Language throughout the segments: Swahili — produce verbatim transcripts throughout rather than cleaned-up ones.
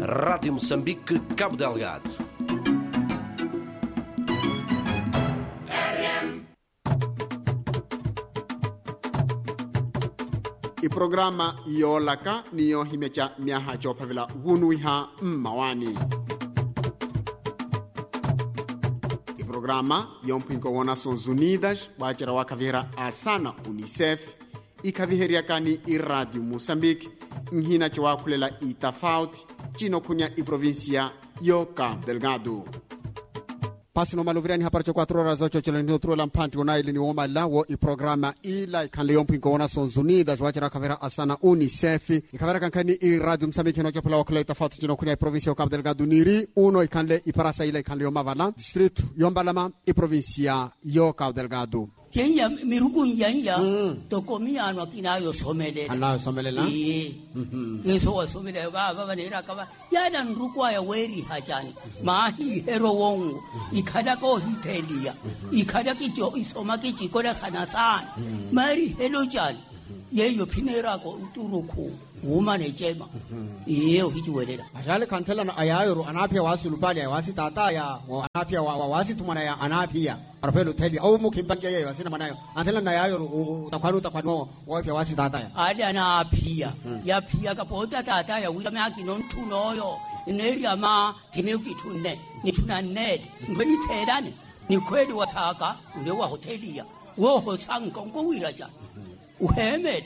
Rádio Moçambique, Cabo Delgado. I programa Yolaka niyo himecha miaha jopavila wunuiha mmawani. I programa yompinko wana Nações Unidas wachira wakavira asana UNICEF ikaviheriakani i Radio Moçambique nhina chwa kulela itafauti chino kunya i provincia yo Cabo Delgado. Pasi no maluvirani hapara cho quatro horas ocho chelo ni otro lampanti ona ili ni woma lawo i programa ila ikanle yompinko wana Nações Unidas wachira kavira asana UNICEF ikavira kankani i Radio Moçambique no chopela wakula itafauti chino kunya i provincia yo Cabo Delgado niri uno ikanle i parasa ila ikanle yoma vala distrito yombalama i provincia yo Cabo Delgado. Kenya mirukunja ya tokomia no kinayo somelela anayo somelela eh ngeso wasomela baba banera kaba yana nrukwa ya weri hajani mahi hero wongu ikada ko hitelia ikada kicho isoma kichikola sana sana mari hello jani yeyo pinera ko uturuku umane chema iyo hichiwelela ajale kantela na ayayo anapia wasulu pale wasi tata ya anapia wasi tumana ya anapia arapelo teli au mukimpangia yeye wasina manayo antela na ayayo utakwanu utakwano wapia wasi tata ya ali anapia ya pia kapota tata ya wila maki non tunoyo neri ama kimeuki tunne ni tunanne ngweni terane ni kweli wataka ndio wa hotelia wo hosango ngowira cha uhemele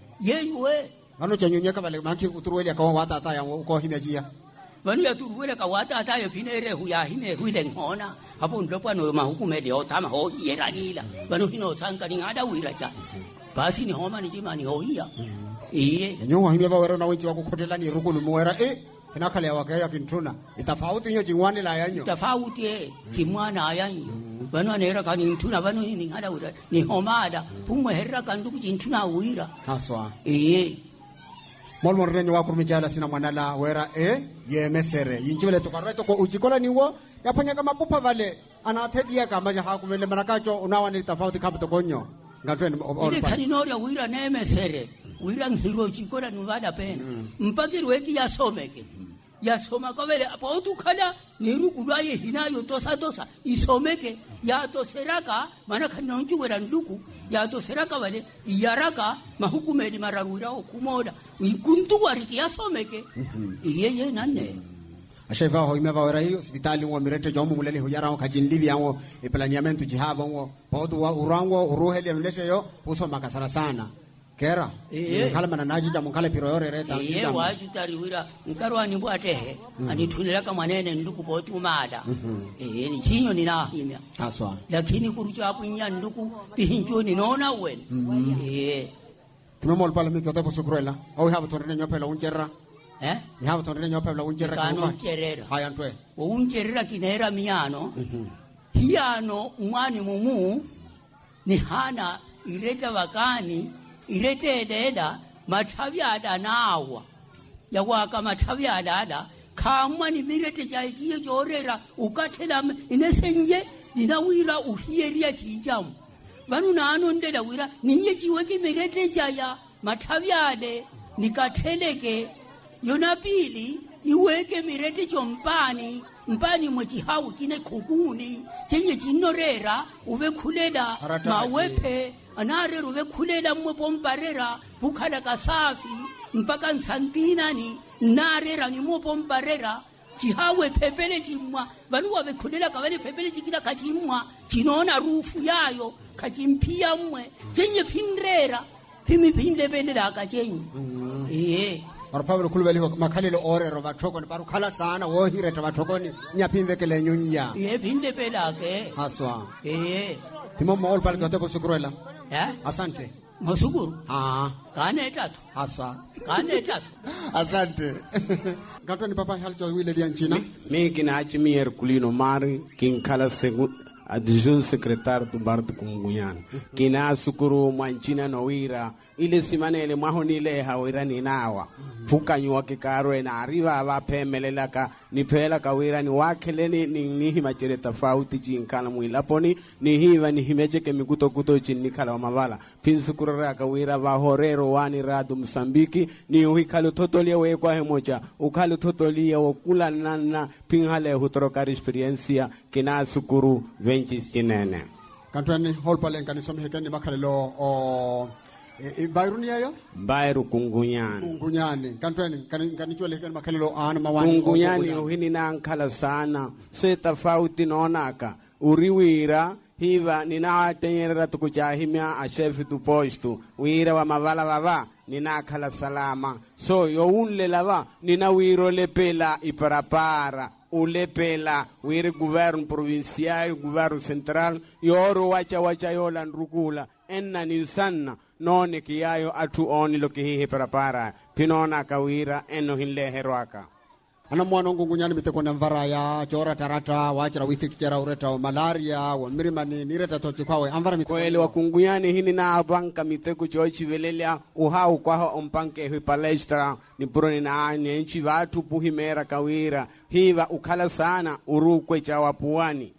yewe Vano chanyunya kavale manki uturuwele kwa wata ata ya uko himejia. Vano ya turuwele kwa wata ata ya pinere huya hime huile ngona. Hapo ndopa no mahukumele o tama ho yeragila. Vano hino sanka ni ngada wiracha. Basi ni homa ni jima ni hoia. Iye. Nyongo hime ba wera na wenchi wako kotela ni rukulu muwera eh. Kinakale wakaya kintuna. Itafauti nyo jingwani la yanyo. Itafauti eh. Jingwana yanyo. Vano anera kani intuna vano ni ngada wira. Ni homada. Pumwe herra kanduku jintuna wira. Haswa. Iye. Molmo renyo wa kurumijala sina mwanala wera e ye mesere yinjibele to karreto ko uchikola niwo yapanya kama pupa vale anathedia kama ja hakumele manakacho unawa ni tofauti kama to konyo ngatweni ile kaninoria wira ne mesere wira ngiro chikola nuvada pena mpakiri weki yasomeke yasoma kavele apo tukala nirukudwaye hinayo tosa tosa isomeke ya toseraka maana kanonji wera nduku ya toseraka vale yaraka mahukumeli mararwira okumoda ikuntu wariki yasomeke yeye nane asheva ho imeva wera hiyo hospitali ngo mirete jomu mulele ho yara kajindivi yango e planeamento jihaba ngo podu wa urango uruhele mleshe yo usoma kasara sana kera eh kala mana naji jamu kala piro yore reta eh waji tariwira nkarwa nimbo atehe anitunira kama nene nduku poti umada eh ni chinyo ninahimya haswa lakini kurucha hapo nya nduku pihinjo ninaona wen eh tumemol pala mi kote posukrela au haba tonre nyopela unjerra eh ni haba tonre nyopela unjerra kano cherera haya ntwe unjerra kinera miano hiano mwani mumu ni hana ireta wakani irete deda matavyada nawa yawaka matavyada kamwa ni mirete chajiye jorera ukatela inesenje dinawira uhiyeria chijamu vanu nano ndela wira ninye chiweke mirete chaya matavyade nikateleke yona pili iweke mirete chompani mpani mwechihawu kine kukuni chenye chinorera uve kulela mawepe anare ruve kulela mwe pomparera bukhala kasafi mpaka nsantinani narera ni mwe pomparera chihawe pepele chimwa vanu wave kulela kavale pepele chikila kachimwa chinona rufu yayo kachimpia mwe chenye pindrera pimi pinde pendela akachenye eh Arpablo kulubeli makalelo orero batoko ni barukala sana wo hireta batoko ni nyapimvekele nyunya eh pinde pelake haswa eh timo mol pal kote posukrela eh asante mosukuru ah kane tatu haswa kane tatu asante gato ni papa haljo wile dia nchina mi kina hachimi Herculino Mari kinkala segu adjunct secrétaire du Bart Kunguyana kina sukuru mwanchina nowira ile simanele mahonile hawira ninawa fuka nyuwa kikaro na arriva va pemelela ka ni phela kawira ni wakele ni ni, ni himachere tofauti chinkala mwila poni ni hiva ni himeche ke mikuto kuto chinikala wa mavala pinsukurara kawira vahorero wani radu Msambiki ni uhikalu totolia we kwa hemocha ukalu totolia wakula nana pinhale hutoroka experiencia kina sukuru venchis chinene kantwani holpalen kanisomi hekeni makalelo o e Bayruni ayo Bayru kungunyani kungunyani kantwani kanichwele hekeni makalelo ana mawani kungunyani uhini na ankala sana se tofauti nonaka uriwira hiva ninawatenyerera tukuchahimya ashefi tupoistu wira wa mavala vava ninakhala salama so yo unle lava nina wiro lepela iparapara ulepela wiri governo provincial governo central yoro wacha wacha yola nrukula enna nisanna none kiyayo atu oni lo kihihe parapara pinona kawira eno hinleherwaka ana mwana ngungunyani miteko na mvaraya chora tarata wachira wiki kichera ureta malaria wa mirimani nireta tochi kwawe amvara miteko kweli wakungunyani hini na abanka miteko chochi velelia uhau kwa ompanke hui palestra ni puroni na anye nchi vatu puhimera kawira hiva ukala sana urukwe cha wapuani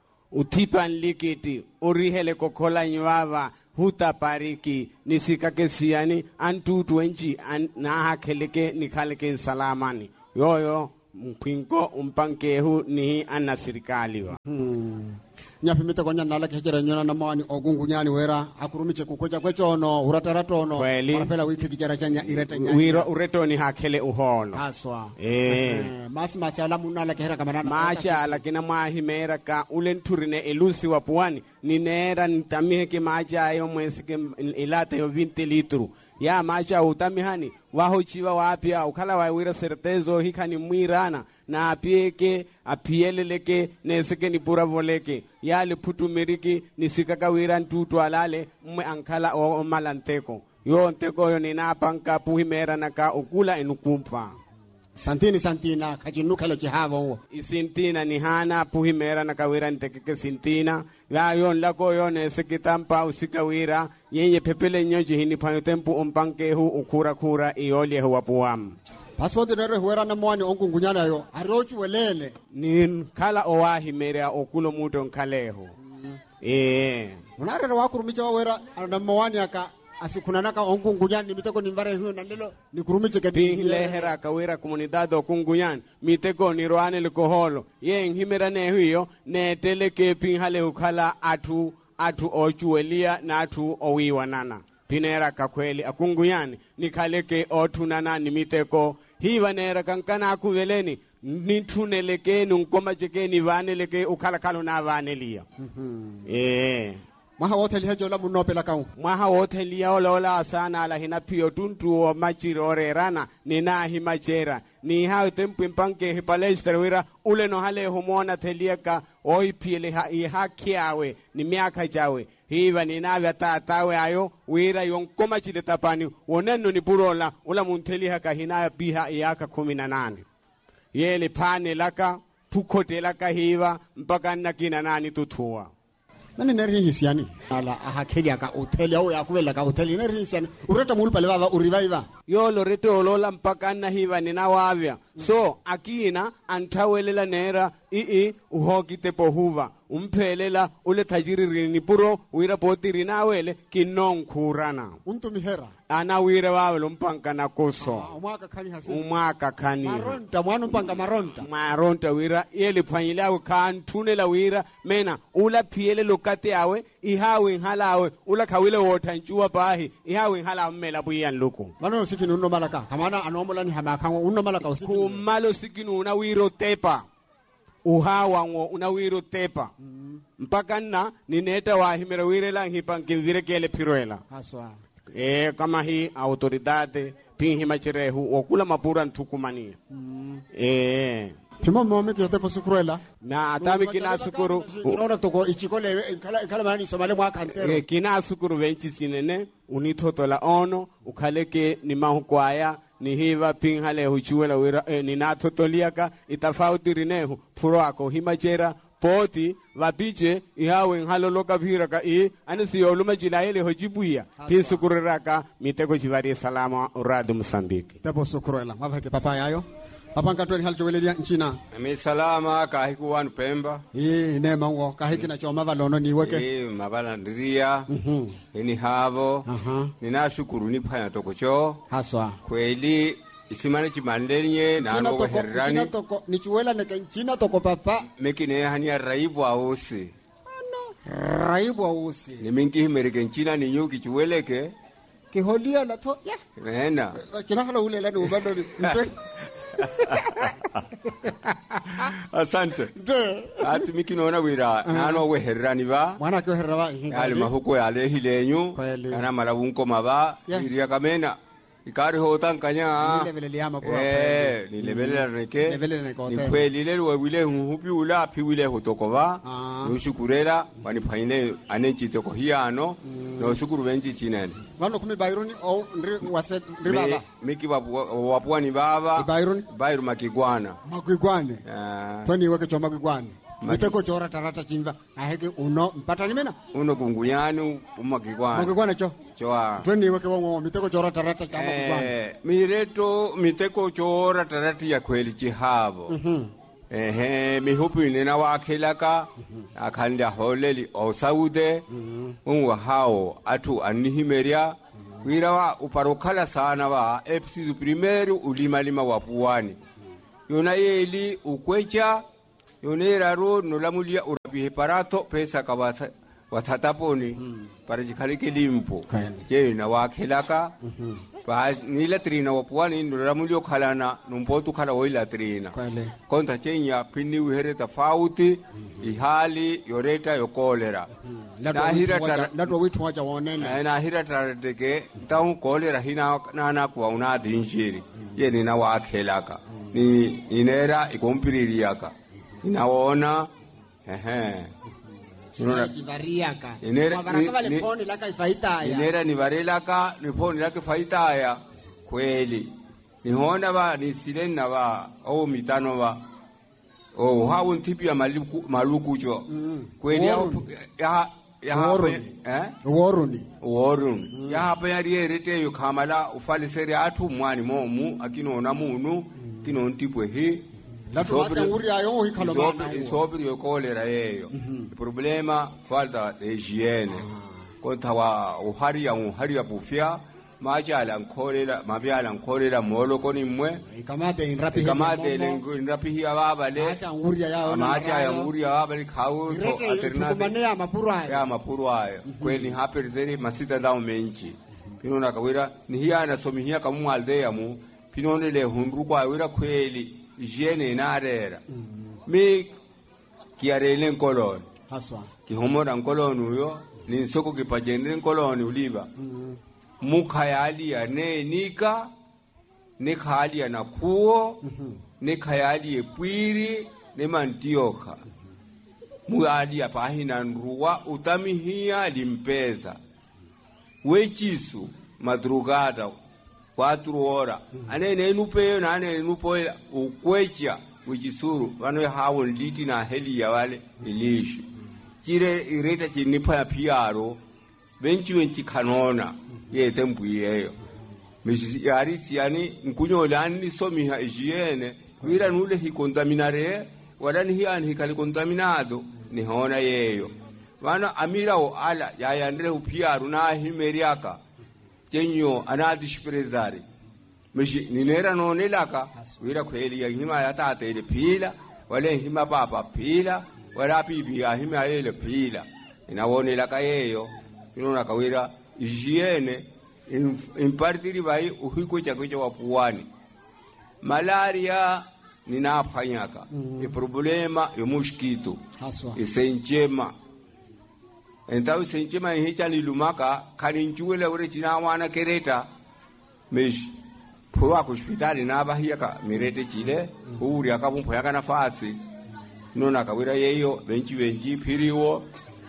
utipa nlikiti urihele kokola nyvava huta pariki nisikake siani antutu enchi an, na hakeleke nikaleke salamani yoyo mpinko umpankehu ni ana serikali wa hmm. Nyapi miteko nyana nala kihejera nyona na mwani ogungunyani wera akurumiche kukocha kwechono urataratono wanapela wiki kijara chanya ireta nyanya wiro uretoni hakele uholo haswa eh mas mas ala munala kihera kamanana masha ala kina mahimera ka ulenturine elusi wa puani ninera nitamihe ke maja ayo mwesi ke ilata yo twenty litru ya masha utamihani wahochiwa wapya ukala wawira certezo hikani mwirana na apieke apieleleke neseke ni pura voleke yale putu meriki nisikaka wira ntutu alale mwe ankala o malanteko yo nteko yo ninapanka puhimera naka ukula enukumpa santini santina kajinuka lo chihavo isintina ni hana puhimera na kawira ntekeke sintina ya yon lako yon esekitampa usikawira yenye pepele nyonji hini payo tempu umpanke hu ukura kura ioli huwa puam passport nere huera na mwani ongungunyana yo arochu welele ni kala owahi merea okulo muto nkaleho mm. eh unare wakurumicha wera na mwani aka asikunanaka ongungunyani miteko nimvare huyo nandelo nikurumiche kati lehera kawira comunidad okungunyani miteko nirwane likoholo ye nhimera ne huyo ne teleke pinhale ukala atu atu ochuelia na atu owiwa nana pinera kakweli akungunyani nikaleke otunana ni miteko hiva nera kankana akuveleni nituneleke nunkoma chekeni vaneleke ukala kalo na vanelia mm-hmm. eh Mwaha wote lihejo la munopela kau. Mwaha wote liya ola ola sana la hina pio tuntu o machirore rana ni na himachera. Ni hao tempu mpanke hipalestra wira ule no hale humona teliaka oi piele ha iha kiawe ni miaka jawe. Hiva ni na vya tawe ayo wira yonkoma chile tapani woneno ni purola ula munteli haka hina biha iaka kumi na nane. Yele pane laka pukote laka hiva mpaka nakina nani tutua. Nani neri hisiani ala ahakeli aka hoteli au yakuvela ka hoteli neri hisiani ureta mulpa leva urivaiva yo loreto olola mpaka na hiva nina wavya so akina antawelela nera ii uhokite pohuva umphelela ule tajiri rini puro wira poti rinawele kinonkurana untu mihera ana wira wawelo mpanka na koso ah, umwaka kani hasi umwaka kani maronta mwanu mpanka maronta maronta wira yele phanyile awe kantunela wira mena ula phiele lokate awe ihawe nhalawe ula khawile wotha nchuwa pahi ihawe nhala mmela buyan loko mano sikini unno malaka kamana anombola ni hamakangwa unno malaka usikini kumalo sikini una wiro tepa uhawa ngo una wiro tepa mm. mpaka na nineta wa himera wirela hipa ngivire kele piroela haswa eh kama hii autoridade pinhi machirehu okula mapura ntukumania mm. eh pimo mome kete posukruela na atami kina sukuru unaona toko ichikole kala kala mani somale mwa kantero eh kina sukuru venchi sinene unitotola ono ukaleke ni mahukwaya ni hiva pinhale huchuela wira eh, ni natotoliaka itafauti rinehu puro ako himachera poti vapiche ihawe nhaloloka viraka i anisi yoluma jilaele hojibuya pinsukuraka miteko jivari salama uradu Msambiki tebo sukruela mavake papa yayo Papa Nkatweni halichowelelia nchina. Mi salama kahiku wanu Pemba. Hii nema ngo kahiki na choma valono niweke. Hii mavala ndiria. Mhm. Ini havo. Aha. Ninashukuru nipaya tokocho. Haswa. Kweli isimane chimandenye na ano weherani. China toko nichuela neke nchina toko papa. Meki ne hania raibu ausi. Raibu ausi. Ni mingi himerike nchina ni nyuki chueleke. Kiholia la to ya. Mena. Kina hala ule la ni ubando ni. Asante. Ati miki naona wira nano weherani ba. Mwana kyo herra Yale mahuko yale hilenyu. Kana malabunko maba. Iria kamena. Ikari hota nkanya. Ni level liyama kwa. Eh, ni level neke. Ni kweli lele wile hupi ula piwile hotokova. Nushukurera wani paine anechi toko hiano. No shukuru benchi chinene. Wano kumi Bairuni au ndri wase ndri baba. Miki wapua ni baba. Bairuni? Bairu makigwana. Makigwane. Toni weke choma makigwane. Miteko chora tarata chimba. Aheke uno mpata ni mena? Uno kunguyanu umakigwana. Makigwane cho? Choa. Toni weke wango miteko chora tarata chama makigwane. Eh, mireto miteko chora tarata ya kweli chihavo. Mhm. Ehe, mihupu inena wakelaka, akanda holeli osaude, unwa hao atu anihimeria, wirawa uparokala sana wa epsizu primeru ulima lima wapuwani. Yona yeli ukwecha, yonera ro nolamulia urapihe parato pesa kabasa watataponi, parajikalike limpo. Je, na wakelaka, ba nila trina wapuani ndoramulio khalana numpotu khala oila trina konta chenya pini uhere tofauti ihali yoreta yokolera na hira ndato witu wacha wonene na hira tarateke taun kolera hina nana kwa unadi injiri ye nina wakhelaka ni inera ikompiririaka inaona ehe Inera jibariaka. Inera ni poni laka ifaitaya. Inera ni varelaka ni poni laka ifaitaya. Kweli. Ni hona ba ni silena ba au mitano ba. Oh hao ntipi ya maluku maluku jo. Kweli ya ya ya hapa eh? Woruni. Woruni. Ya hapa ya rierete yo kamala ufali seri atu mwani momu akino na munu kino ntipwe hii. Latu wasa nguri ayo hikalomana. Isobri yokolera yeyo. Problema falta de higiene. Konta wa uhari ya uhari ya bufia majala nkolera mabyala nkolera molo koni mwe ikamate inrapi ikamate inrapi hiya baba le asa nguri ya maja ya nguri ya baba le khawo to alternate ya mapuru haya ya mapuru haya kweli hape deri masita dao menchi pinona kawira ni hiya na somi hiya kamu alde ya mu pinone le hunru kwa wira kweli jene narera mi kiarele nkolon haswa kihomora nkolon uyo ni nsoko kipajende nkolon uliba mukhayali ya ne nika ne khali ya nakuo ne khayali ya pwiri ne mantioka muali ya pahina nruwa utamihia limpeza wechisu madrugada quatro hora ane ne nupe na ane nupoela ukwecha wichisuru wano hawo liti na heli ya wale ilishi kire ireta chinipa ya piaro benchi wenchi kanona ye tempu yeyo misi yari siani nkunyolani ni somi ha higiene wira nule hi contaminare wadani hi an hi kali contaminado ni hona yeyo wana amira o ala ya yandre upiaru na himeriaka kenyo anadi shprezari misi ninera no nelaka wira kweli ya hima ya tate ile pila wale hima baba pila wala bibi ya hima ile pila inawone laka yeyo inona kawira higiene impartiri bai uhiko chako cha wapuani malaria ninafanyaka mm. e problema yo mosquito haswa isenchema entao senchema hicha nilumaka kaninchuela ure china wana kereta mesh pwa ku hospitali na bahiyaka mirete chile mm. uri akabumpo yaka nafasi nona kawira yeyo benchi benchi piriwo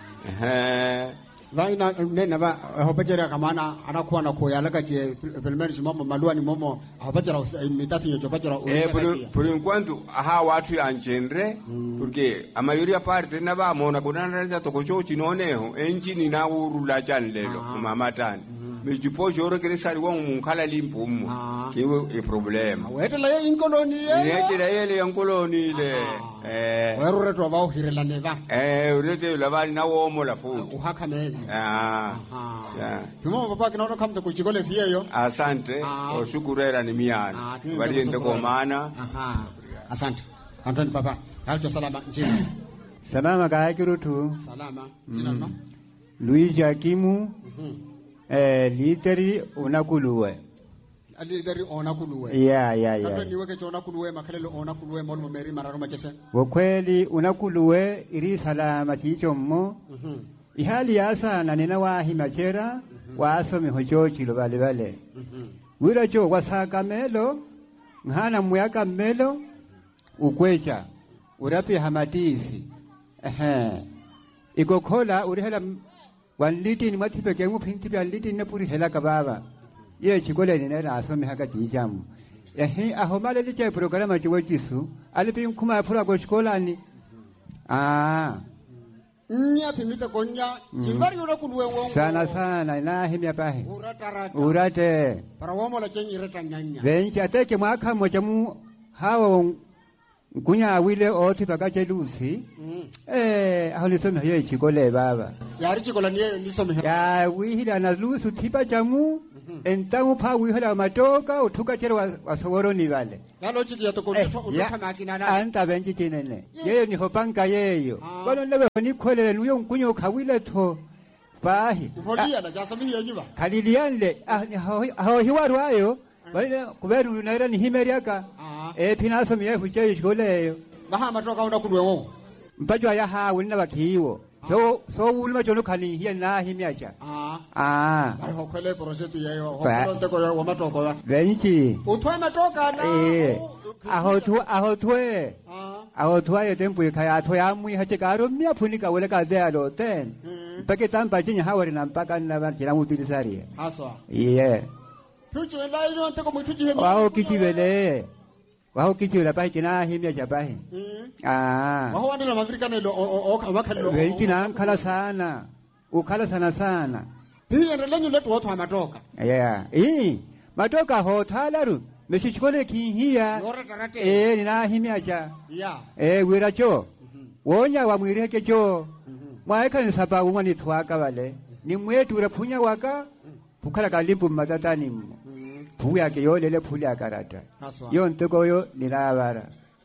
eh vaina nena ba hopajera kamana anakuwa na koyalaka che pelmeri mama malua ni momo hopajera mitati nyo hopajera eh por por enquanto aha watu ya nchendre mm. porque a mayoria parte na ba mona kunana za tokocho chinoneho enjini na urula chanlelo ah. mama tani mm. me depois joro que sari wa mun kala limpumu ke e problema wetela ye inkoloni ye wetela ye ye inkoloni le eh wa re to ba o hirela ne ba eh urete la ba na wo mo la fu u haka meli ah ya tumo papa kinaona kama tukuchikole pia yo asante oshukurera ni miana bali ndeko maana aha asante Antoni papa alcho salama njema salama kaakirutu salama jina no Luigi Akimu eh literi unakuluwe literi unakuluwe yeah yeah yeah Antoni niweke cho unakuluwe makalelo unakuluwe molmo meri mararo machese wakweli unakuluwe iri salama chichommo ihali yasana nina wahi machera wasome hojochilo bale bale wira cho wasaka melo ngana muyaka melo ukwecha urapi hamatisi ehe ikokhola urihela one liter ni mathipe ke mu phinti bya liter ne puri hela ka baba ye chikole ni na asome haka tijamu ehe ahomale le che programa chiwo chisu alipi khuma phura ko shikolani ah nya pimita konya chimbari ura kulwe wongo sana sana na himya pahe uratarata urate para womo la kenyi reta nyanya venchi ateke mwaka moja mu hawa kunya wile oti pakache lusi eh aho nisome hiyo chikole baba yari chikola niyo nisome ya wihila na lusu tipa jamu entamu pa wihila matoka utuka chere wasoworo ni vale yalo chiki yatokole to utuka makina na anta benji kinene yeye ni hopanga yeyo balo lebe ni kwelele nuyo kunyo kawile to bahi holia na jasami yenyiba kalilianle aho hiwaru ayo bale kuberu naira ni himeriaka eh pinaso miye huche chikoleyo baha matoka una kulwe wo mpajwa ya ha wina bakiwo so so ulima jono kali hiya na himyacha ah ah bale hokwele project yeyo hokwonte ko yo matoko ya venchi utwa matoka na eh aho tu aho twe aho twa tempo kaya to ya mwi hache karo mia funika wele ka de alo ten pake tamba chinya hawari na mpaka na bajira mutilisari aswa yeah Puchu ela ino nteko mwituji hemi wao kichivele wao kichivele pahi kina himya japahi ah wao wandela mafrika nelo oka makalilo wenchi na kala sana ukala sana sana pia ndelenyo letu watu wa matoka yeah eh matoka hotalaru meshichikole kinhia eh nina himya cha yeah eh wiracho wonya wa mwireke cho mwaeka ni sababu mwani twaka wale ni mwetu rapunya waka ukala kalimpu matatani mmo puya ke yo lele puya karata yo ntoko yo nilabara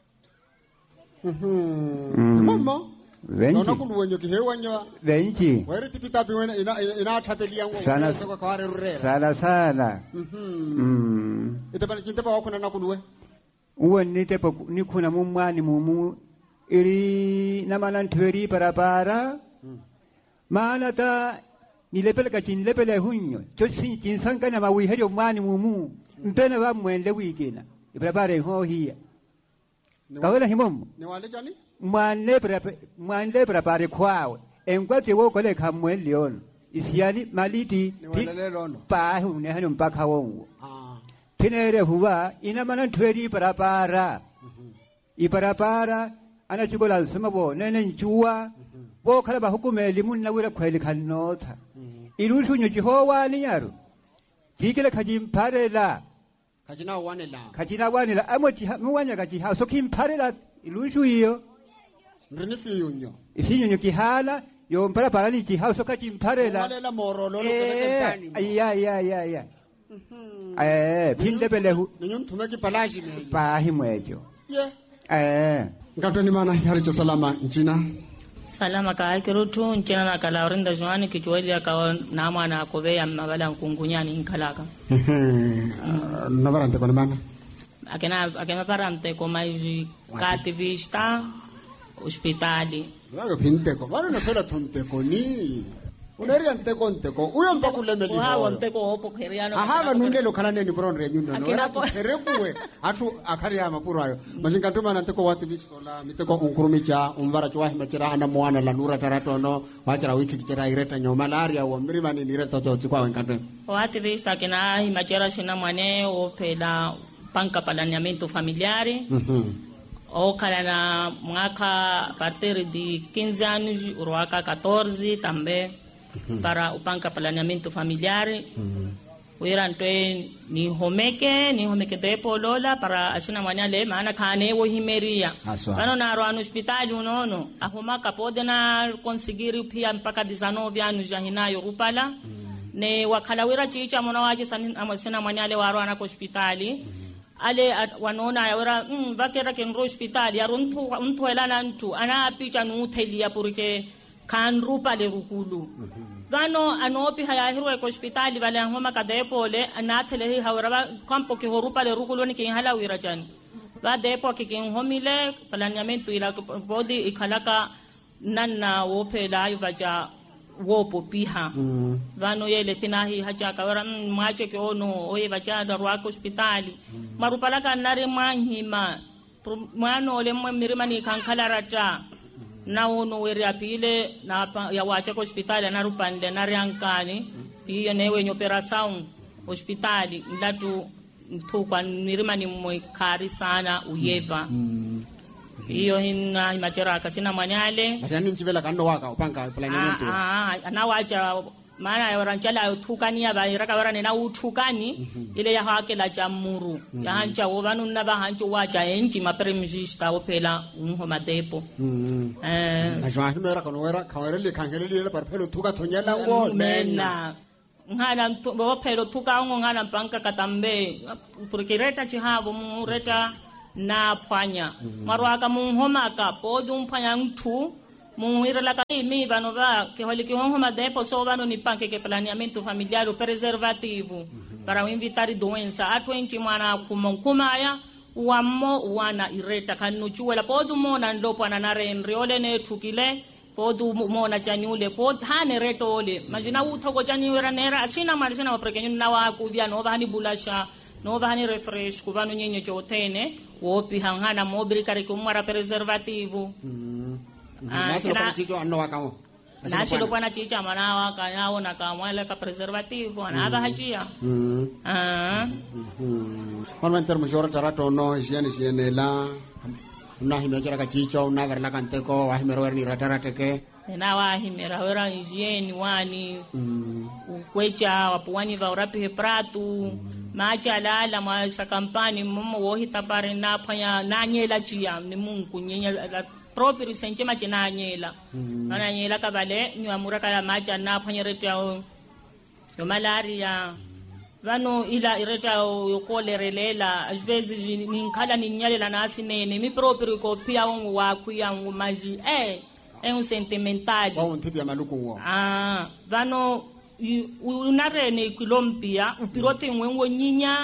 mhm mama venchi nona kulwenyo kihewanya venchi were tipita pi wena ina ina thatelia ngo sana ko kware rurera sana sana mhm itapana chintepa wako na kulwe uwe nitepo nikuna mumwani mumu iri namana ntweri parapara maana ta nilepele ka chinlepele hunyo cho sin chinsanga na mawiheri omwani mumu mpena ba mwende wikina ibrabare ho hiya kawela himomo ni wale jani mwane brape mwane brabare kwawe enkwati wo kole kamwe lion isiani maliti ni wale lono pa hu ne hanu mpaka wongo ah tinere huwa ina mana tweri barabara ibarabara ana chikola sema bo nene njua bo kala ba hukume limun na wira kweli kanota ilusu nyoji ho wani yaro kikile kajimparela kajina wanela kajina wanela amochi muwanya kaji ha so kimparela ilusu iyo ndrini fiyunyo ifinyo kihala yo mpara parani ki ha so kajimparela walela moro lolo keleke tani ya ya ya ya eh pinde belehu ninyo mtumeki palaji ne pa himwejo ye eh ngatoni mana yari cho salama nchina salama ka akirutu nchina na kala orinda joani kichweli aka na mwana akoveya mabala nkungunyani inkalaka na varante kwa mana akena akena parante kwa maiji kativista hospitali Wago pinteko varo na pela tonteko ni unaria nteko nteko uyo mpakulemeli wao nteko opo kheriano ahava nundelo khala neni bron re nyundo no repuwe atu akari ama puro ayo mashinga tuma na nteko wati bisola miteko unkurumicha umvara chwa himachira ana mwana la nura tarato no wachara wiki kichira ireta nyo malaria wa mrimani ni reta to chikwa wenkatwe wati vista kina himachira shina mwane opela panka planeamento familiare mhm o kala na mwaka partir de quinze anos uruaka quatorze também mm-hmm. para upanka planeamento familiar mm-hmm. wera ntoe ni homeke ni homeke depo lola para asina mwanyale maana kane wo himeria bano na ro anu hospitali unono ahomaka pode na conseguir pia mpaka dezenove anos já hinayo rupala mm-hmm. ne wakala wera chicha mona waje sana mwanyale waro ana hospitali mm-hmm. ale wanona yawara mm bakera ken ro hospital ya runtu untu elana ntu ana picha nu thelia porque kan rupa le rukulu gano anopi haya hiro ko hospital bale ngoma ka depole ana thele hawara kampo ke rupa le rukulu ni ken hala wira jan ba depo ke ken homile planeamento ila body ikhalaka nanna wo phela yuvaja wopo piha mm. vano yele tinahi haja kawara mache ke ono oye bacha darwa hospitali mm. marupalaka nare manhima mano le mirimani kankalarata mm. na ono weri apile na ya wacha hospitali na rupande na riankani hiyo mm. newe operation hospitali ndatu tukwa mirimani mwekari sana uyeva mm. iyo hina imachera kasina mwanyale basani nchivela kando waka upanga planeamento ah ah na wacha maana yoranchala uthukani ya bayiraka warane na uthukani mm-hmm. ile ya hake la jamuru mm-hmm. ya hancha wobanu na ba hancho wacha enji mapremjista opela unho madepo mm eh na jwa himera kono wera kawerele kangelele le parpelo thuka thonyela wo mena ngana bo pelo thuka ngo ngana banka katambe porque reta chihabo mu reta na phwanya mm-hmm. marwaka munghoma ka podum phwanya nthu muhirela ka imi vano va ke holi ke homa depo so vano ni panke ke planeamento familiar o preservativo mm-hmm. para invitar doença a twenty mwana kumkumaya uammo wana ireta kanuchuela podum mona ndopo na renri ole ne thukile podum mona chanyule pod hane reto ole majina uthoko chanyura nera asina malisina maprekenyu na wa kuvya no vani bulasha no vani refresh kuvano nyenye chotene wopi hangana mobri kare kumara preservativo mm nasi lo chicho anno wakamo nasi lo bwana chicha manawa kanao na kamwele ka preservativo anaba hajia mm ah mm on termo jora tarato no siene siene la na himejara ka chicho na verla kanteko wa himero werni ratarateke na wa himera wera hygiene wani mm ukwecha wapuani va urapi prato macha lala ma sa kampani momo wo hitapare na phanya nanyela chia ni mungu nyenya proprio senche mache nanyela ana nyela ka bale nyamura kala macha na phanya retao yo malaria vano ila ireta yo kolerelela ajvezi ninkhala ninyalela nasinene mi proprio ko pia wa kuya maji eh é um sentimental wa untipia maluku ah vano unarene kilompia upirote ngwengo nyinya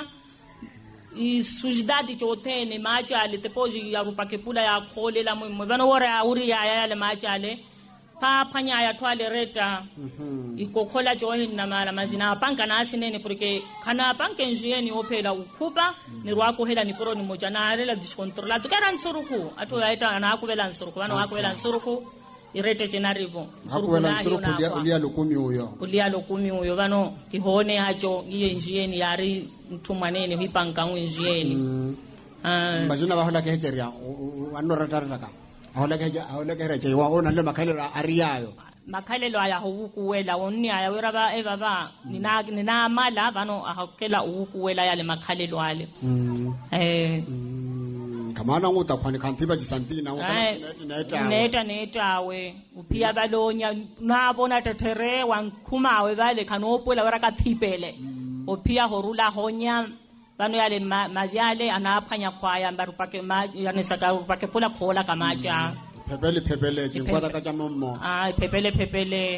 i sujidadi chotene machale tepoji ya rupake pula ya khole la mo vano ora uri ya ya le machale pa phanya ya twale reta mhm ikokhola johin na mala majina panka na asinene porque kana panka njieni ophela ukhupa ni rwako hela ni poroni moja na arela discontrolado kera nsuruku ato yaita na akuvela nsuruku vano akuvela nsuruku irete chenarivo nsurukula nsurukulia ulia lokumi uyo ulia lokumi uyo vano kihone hacho iye njieni yari mtumwanene hipanga njieni mm. ah majina bahola ke hejeria anno rataraka ahola ke ahola ke reche wa ona le makhalelo ariyayo makhalelo aya hukuwela onni aya wera ba eva ba nina nina mala vano ahokela ukuwela yale makhalelo ale mm. eh kamana nguta khwane khantiba jisantina neta neta neta we upia balonya navona tetere wankhumawe vale khanopwela wera ka thipele upia horula honya vano yale majale anaphanya khwaya mbarupake ma yanesaka upake pula khola kamacha phepele phepele jinkwata ka jamommo ah phepele phepele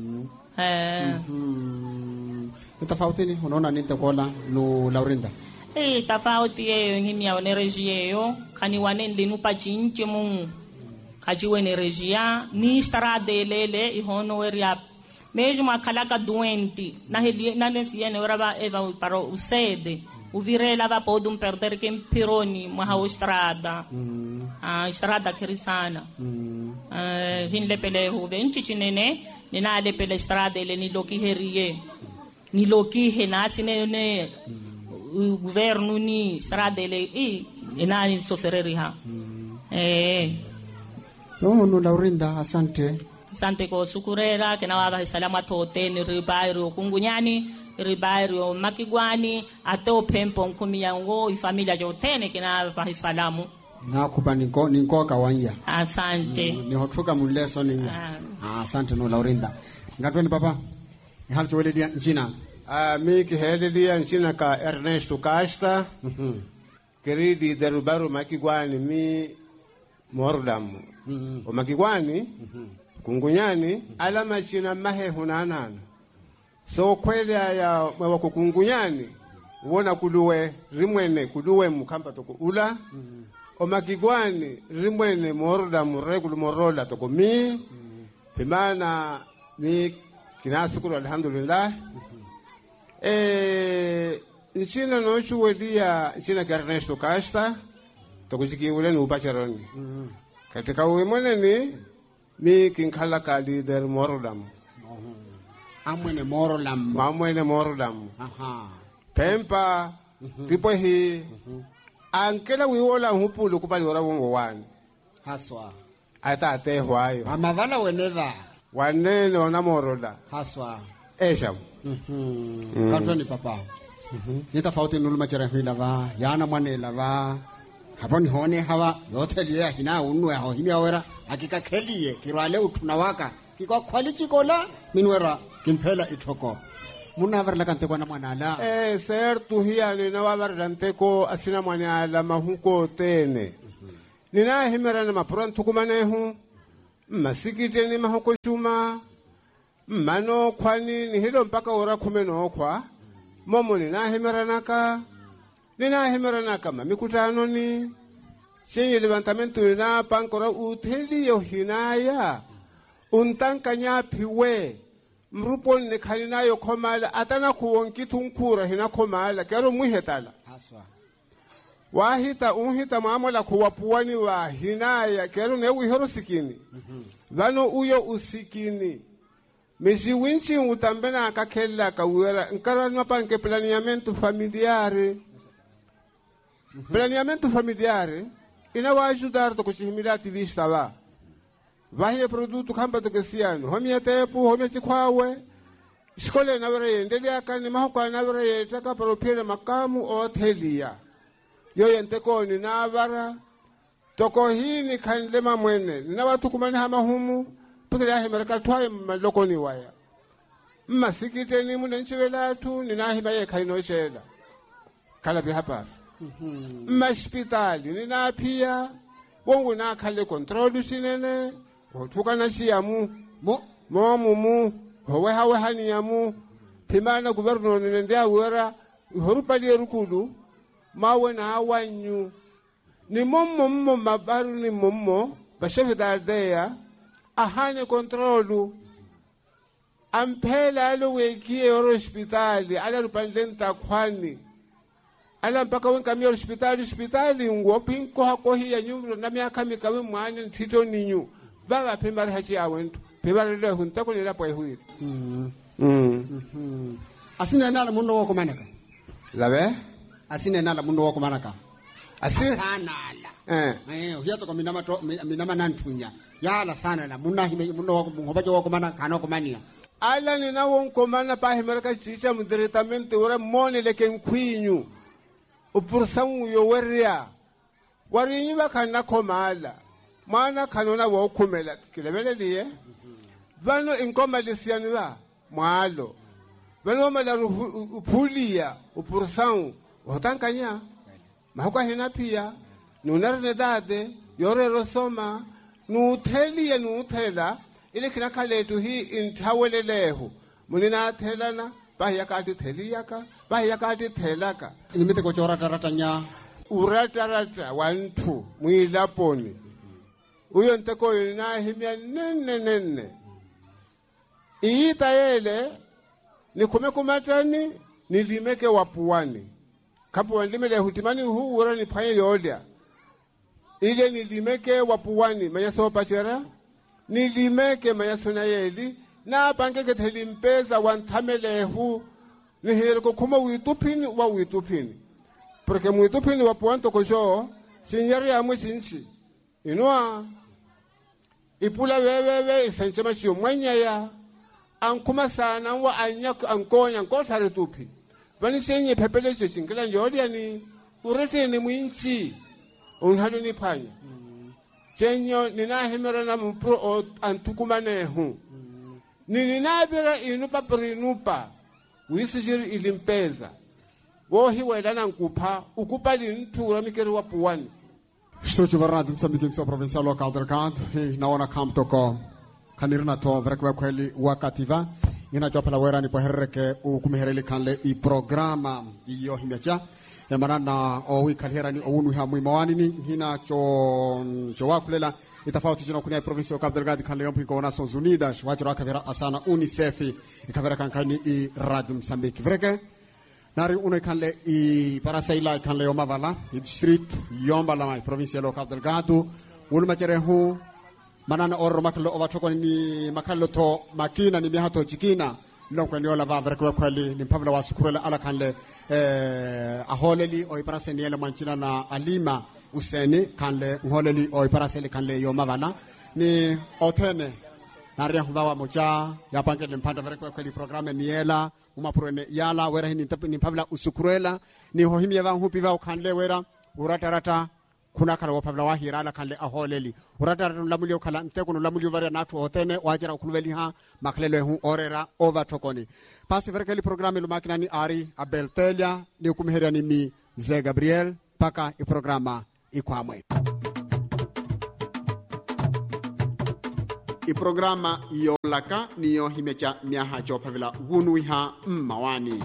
eh tofauti ni unaona nini takola no Laurinda eh tofauti yeyo ngimya onereji yeyo kani wanende nupa chinche mu kajiwe nerejia ni strade lele ihono weria mesmo akalaka doente na heli na nesiene oraba eva paro usede uvirela va podum perder que pironi ma strada ah strada kerisana eh hinle pele huvenchi chinene nina le pele strada le ni loki herie ni loki henasine ne governo ni strada le e enani sofereri ha eh no no Laurinda asante Sante ko sukurera kina wa salama tote ni ribairo kungunyani ribairo makigwani ato pempo nkumiyango ifamilia jotene kina wa salamu na kupa niko niko kawanya. Asante. Mm, ni hotuka munleso ni. Ah, asante no Laurinda. Ngatweni papa. Ni hali tuwele dia nchina. Ah, mi kihele dia nchina ka Ernesto Casta. Mhm. Kiridi derubaru makigwani mi mordamu. Mhm. O makigwani Mhm. kungunyani alama china mahe hunanana. So kwele ya mwa kukungunyani uona kuluwe rimwene kuluwe mukamba toko ula. Mhm. O makigwani rimwene mordamu regulu morola toko mi. Mhm. Pimana mi kinasukuru alhamdulillah. Mhm. Eh nchina no chuwelia nchina ka Ernesto Casta tokujiki ule ni upacharoni. Mhm. Katika uwemone ni mi kinkhala ka leader morodam. Amwene morolam. Mamwene morodam. Aha. Pempa tipo hi ankela wiwola hupulu kupali ora wongo wani. Haswa. Ata ate hwayo. Amavala weneva. Wanene ona moroda. Haswa. Esha. Mhm. Kantoni papa. Mhm. Ni tofauti nuluma chera hilava, yana mwane lava. Haboni hone hawa yote liya hina unwe ho himya wera hakika keliye kirwale utunawaka kiko kwalichi kola minwera kimpela itoko muna verla kante kwa na mwanala Eh certo hiya ni na wabarante ko asina mwanala mahuko tene. Nina himera na mapuran tukumanehu masikite ni mahuko chuma mano kwani ni hilo mpaka ora kumeno kwa momo nina himera naka nina himera naka mamikutano ni chenye levantamento nina pankora utheli yo hinaya untanka nyapiwe mrupo ne khalina yo khomala atana kuwonki thunkura hina khomala kero muhetala haswa wahita unhita maamola kuwapuani wa hinaya kero ne wihoro sikini vano uyo usikini mesi winchi utambena akakhela kawera nkara mapanke planeamento familiare planeamento familiare ina wa ajudar to kuchihimila tivista va vahe produto kamba to kesiano homia tepu homia chikwawe skole na vere endelia kani mahokwa na vere yetaka propire makamu othelia yo yenteko ni navara toko hini kanlema mwene na watu kumani hama humu tukile ahe mereka twae maloko ni waya masikite ni munenchivela tu ni nahi baye kaino shela kala bi hapa hospitali ni na pia wongu na kale control sinene otuka na shiamu mu momu mu howe hawe hani yamu pimana guberno ni ndia wera horupali rukulu mawe na awanyu ni mommo mommo mabaru ni mommo bashefe dardea ahane kontrolu ampela alo wekie hospitali ala rupandenta kwani ala mpaka wenka mi hospitali hospitali ngopinko hako hiya nyumro na miaka mikawe mwana ntito ninyu baba pembara hachi awentu pembara leo huntako ni lapo ehuiri mhm mhm asina nala mundo wako manaka labe asina nala mundo wako manaka asina sana eh eh hiyato kwa minama to minama nantunya yala sana la munna hime mundo wako ngobaje wako manaka kana wako mania ala ni na wonko mana pa himeraka chicha mdiretamente ora mone leke nkwinyu upursamu yo weria warinyi bakana komala mana kanona wo kumela kilebele liye vano inkomalisiani ba mwalo vano mala upulia upursamu otankanya mahuka hina pia nunarne dade yore rosoma nuthelia nuthela ile kinakaletu hi intawelelehu munina thelana bahya kati theliyaka bahya kati thelaka nimete ko chora taratanya uratarata wantu mwilaponi uyo nteko ina himya nene nene iita yele nikume kumatani nilimeke wapuani kapo wanlimele hutimani huu ura nipanye yodia ile nilimeke wapuani mayaso pachera nilimeke mayasona yeli na pangeke thelimpeza wanthamelehu nihiriko kuma uitupini wa uitupini porque muitupini wapuanto kojo sinyari amwe sinchi inua ipula wewewe isanchema chiyo mwanya ya ankuma sana wa anyak ankonya ankosare tupi vani senye pepele cho chingila njodi ni urete ni mwinchi unhalo ni panya chenyo nina hemera na mpro o antukumane hu nina bera inupa prinupa wisijiri ilimpeza wohi wedana nkupa ukupa lintura mikeri wa puwani. Estúdio da Rádio Moçambique, emissão provincial local de Delgado, e na hora campo toko kanirna to vrekwe kweli wakativa ina jopala wera ni pohereke u kumihereli kanle i programa iyo himecha ya marana o wi kalhera ni owunu ha muimawani ni hina cho cho wakulela itafauti jina kunia provincia local de Delgado kanle yompi ko Nações Unidas wachiro akavera asana UNICEF ikavera kankani i Rádio Moçambique vreke nari une kanle i parasaila kanle o mavala i distrito yomba la mai provincia local de Delgado wulu machere hu manana oro makalo ovatoko ni makalo to makina ni mihato jikina lonko ni ola vavre ko kwali ni pavla wasukurela ala kanle eh aholeli o iparaseni ele manchina na alima useni kanle ngoleli o iparaseli kanle yo mavala ni otene naria hubawa moja ya panke le mpanda vre ko kwali programme ni ela umapurene yala wera ni tapi ni pavla usukurela ni hohimi ya vangu piva kanle wera uratarata kuna kala wapavla wa hirala kanle aholeli urata lamulio kala nteko lamulio varia natu otene wajira kulveli ha maklele hu orera over tokoni pasi verkeli programme lu makina ni ari abeltelia ni kumheria ni mi ze Gabriel paka i programa ikwamwe i programa iyo laka niyo himecha miaha jopavla wunuiha mmawani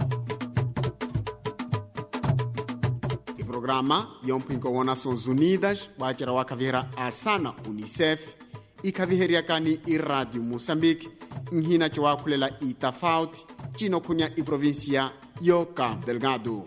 programa yompinko wa Nações Unidas wachira wakavira asana UNICEF ikaviheria kani i Radio Moçambique nhina chwa kulela itafauti chino kunya i provincia yo Cabo Delgado.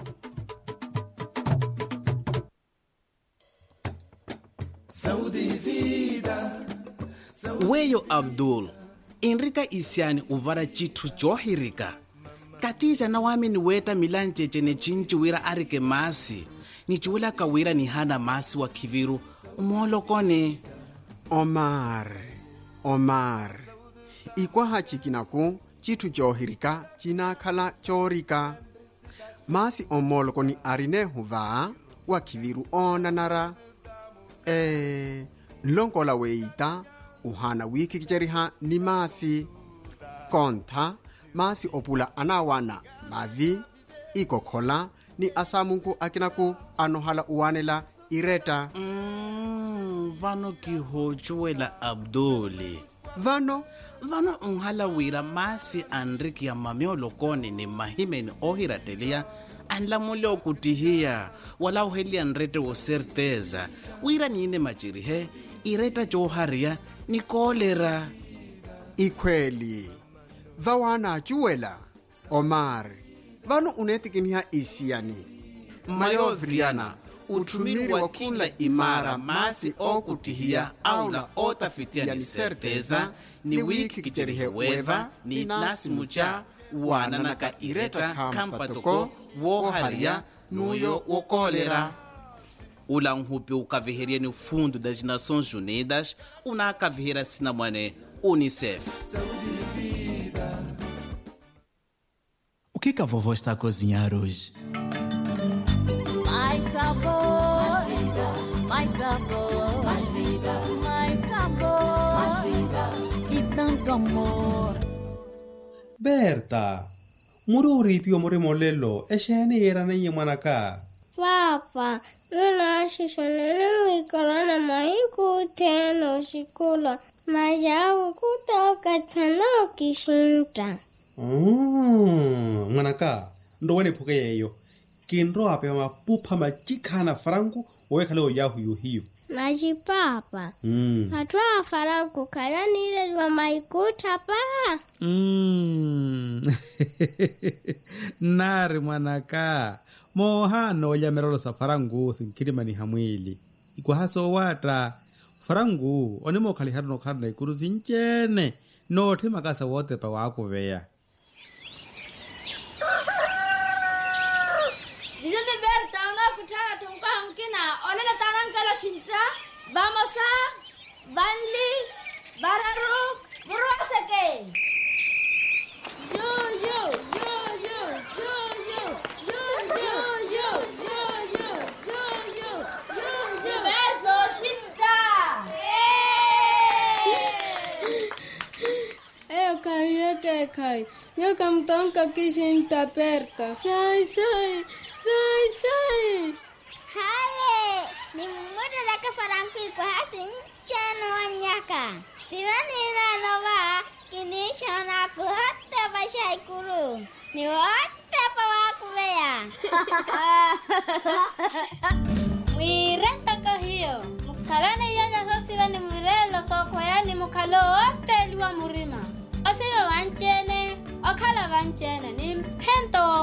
Saúde e vida. Weyo Abdul Enrika isiani uvara chitu johirika katija na wami ni weta milanje jene chinchi wira arike masi ni chuwela kawira ni hana masi wa kiviru umolo kone Omar Omar ikwa hachikinaku chitu johirika china kala chorika masi omolo koni arine huva wa kiviru onanara eh lonkola weita uhana wiki kicheriha ni masi konta masi opula anawana mavi ikokola ni asamunku akinaku anohala uwanela ireta mm, vano kihochuela Abduli vano vano unhala wira masi Enrika ya mamiolo kone ni mahimeni ohiratelia anla muleo kutihia wala uhelia nrete wo certeza wira niine machirihe ireta joharia ni kolera ikweli vawana juela Omar vano unetikinia isiani mayovriana utumiri wa kila imara masi okutihia aula otafitia ni certeza ni wiki kicherihe weva ni nasi mucha wananaka ireta kampatoko woharia nuyo wokolera ula nhupi ukaviheria ni fundo das Nações Unidas unakaviheria sina mwane UNICEF. O que que a vovó está a cozinhar hoje? Mais sabor, mais vida, mais sabor, mais vida, mais sabor, mais vida e tanto amor. Berta, muro ripi o more molelo, e shene era na yemanaka. Papa, nuna shishonene wikolana mahiku teno shikula, majawu kutoka tano kishinta. Mm, manaka, ndo wene puke yeyo. Kinro ape mapupa majikana farangu, wekale o yahu yu hiyo. Maji papa. Mm. Hatua farangu kaya nile wa maikuta pa. Mm. Nari manaka. Mohano ya merolo sa farangu sinkirima ni hamwili. Ikuwa haso wata. Farangu, onimo kali harno karna ikuru zinchene. No te makasa wote pa wako veya. Jijoni Berta, unakutana tungka mkina. Olela tanangkala shinta. Vamos a Vanli Bararu, burasake. Yo, yo, yo, yo, yo, yo, yo, yo, yo, yo, yo, yo, yo, yo, yo. Berto, Shinta. Eu caí, que cai. Eu canto que aqui gente aperta. Sai, sai, sai, sai. Haye, ni muda da ka faranku ko hasin chano anyaka. Tirani na nova kini shana ko hatta bashai kuru. Ni hatta pawa ku beya. Mwirenta ka hiyo. Mukalane yanya sosiwa ni mwirelo soko yani mukalo wote liwa murima. Osiwa wanchene, okala wanchene ni mpento